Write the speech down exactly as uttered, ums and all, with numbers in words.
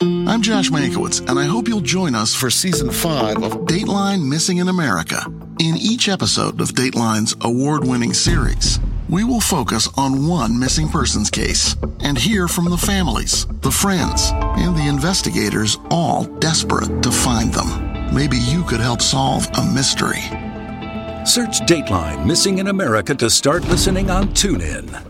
I'm Josh Mankiewicz, and I hope you'll join us for Season five of Dateline Missing in America. In each episode of Dateline's award-winning series, we will focus on one missing persons case and hear from the families, the friends, and the investigators, all desperate to find them. Maybe you could help solve a mystery. Search Dateline Missing in America to start listening on TuneIn.